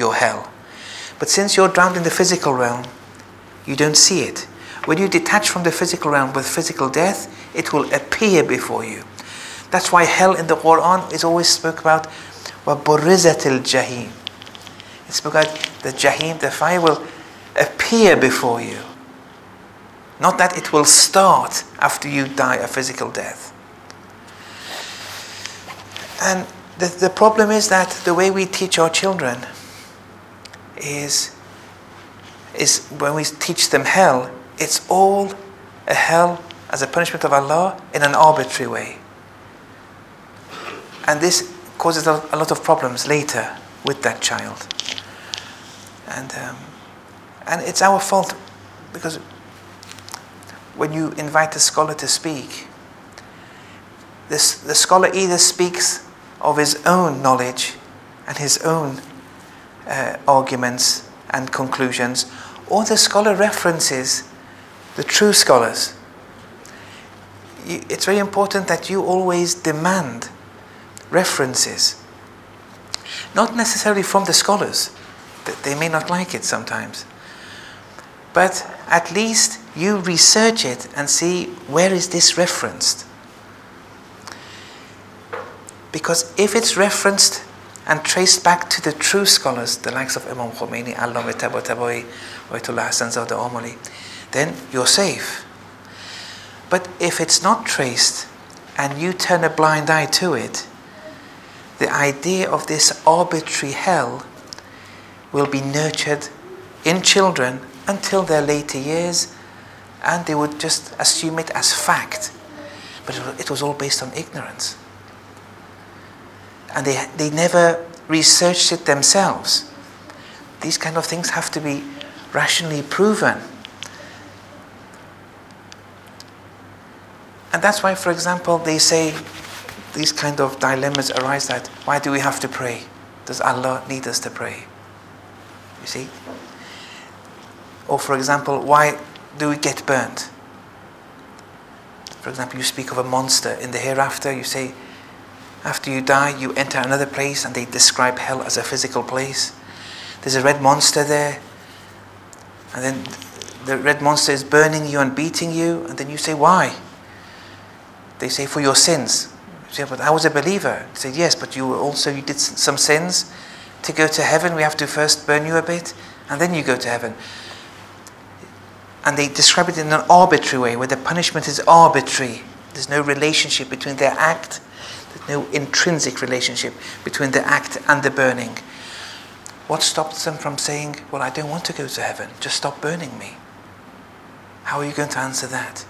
your hell. But since you're drowned in the physical realm, you don't see it. When you detach from the physical realm with physical death, it will appear before you. That's why hell in the Quran is always spoke about وَبُرِّزَتِ الْجَحِيمِ. It's spoke about the Jahim, the fire will appear before you. Not that it will start after you die a physical death. And the problem is that the way we teach our children is when we teach them hell, it's all a hell as a punishment of Allah in an arbitrary way. And this causes a lot of problems later with that child. And it's our fault, because when you invite a scholar to speak, the scholar either speaks of his own knowledge and his own arguments and conclusions, or the scholar references the true scholars. It's very important that you always demand references, not necessarily from the scholars, they may not like it sometimes, but at least you research it and see, where is this referenced? Because if it's referenced and traced back to the true scholars, the likes of Imam Khomeini, Allama Tabatabai, Ayatollah Hassan Zadeh Omali, then you're safe. But if it's not traced and you turn a blind eye to it, the idea of this arbitrary hell will be nurtured in children until their later years, and they would just assume it as fact. But it was all based on ignorance. And they never researched it themselves. These kind of things have to be rationally proven. And that's why, for example, they say these kind of dilemmas arise, that why do we have to pray? Does Allah need us to pray? You see? Or for example, why do we get burnt? For example, you speak of a monster in the hereafter, you say, after you die, you enter another place, and they describe hell as a physical place. There's a red monster there, and then the red monster is burning you and beating you, and then you say, why? They say, for your sins. You say, but I was a believer. You say, yes, but you did some sins. To go to heaven, we have to first burn you a bit, and then you go to heaven. And they describe it in an arbitrary way, where the punishment is arbitrary. There's no relationship between their act. There's no intrinsic relationship between the act and the burning. What stops them from saying, well, I don't want to go to heaven, just stop burning me? How are you going to answer that?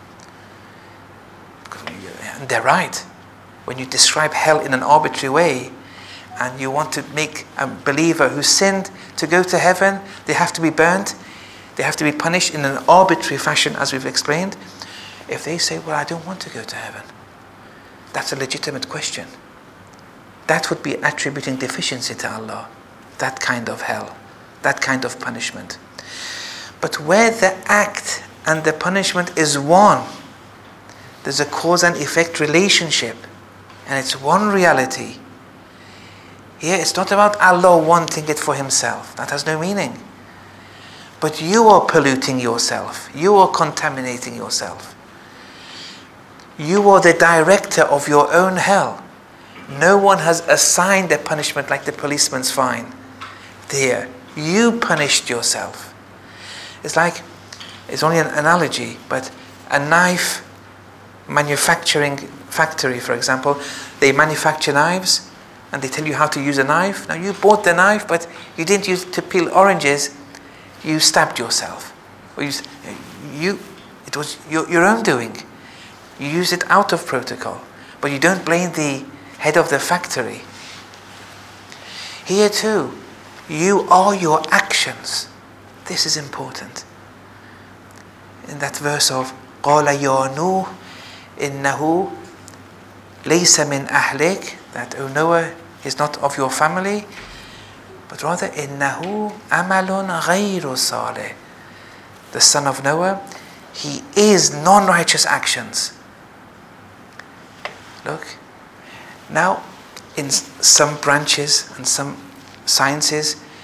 And they're right. When you describe hell in an arbitrary way, and you want to make a believer who sinned to go to heaven, they have to be burnt, they have to be punished in an arbitrary fashion, as we've explained. If they say, well, I don't want to go to heaven, that's a legitimate question. That would be attributing deficiency to Allah, that kind of hell, that kind of punishment. But where the act and the punishment is one, there's a cause and effect relationship, and it's one reality. Here it's not about Allah wanting it for himself. That has no meaning. But you are polluting yourself. You are contaminating yourself. You are the director of your own hell. No one has assigned a punishment like the policeman's fine. There, you punished yourself. It's like, it's only an analogy, but a knife manufacturing factory, for example, they manufacture knives and they tell you how to use a knife. Now you bought the knife, but you didn't use it to peel oranges. You stabbed yourself. Or it was your own doing. You use it out of protocol, but you don't blame the head of the factory. Here too, you are your actions. This is important. In that verse of قَالَ يَا نُوحُ إِنَّهُ لَيْسَ مِنْ أَهْلِكَ, that, O Noah, is not of your family, but rather إِنَّهُ عَمَلٌ غَيْرُ صَالِحٍ, the son of Noah, he is non-righteous actions. Look, now in some branches and some sciences,